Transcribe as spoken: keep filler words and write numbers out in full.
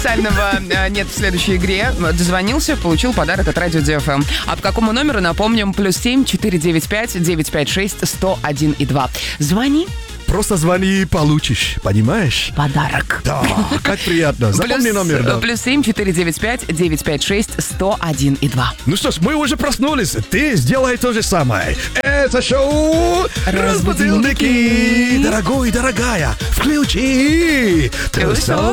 специального э, нет в следующей игре. Дозвонился, получил подарок от Радио Ди Эф Эм. А по какому номеру, напомним, плюс семь четыре девять пять девять пять шесть сто один и два. Звони. Просто звони и получишь, понимаешь? Подарок. Да, как приятно. Запомни Плюс- номер, да. Плюс семь четыре девять пять девять пять шесть сто один и два. Ну что ж, мы уже проснулись. Ты сделай то же самое. Это шоу Разбудилники. «Разбудилники». Дорогой, дорогая, включи тусовку.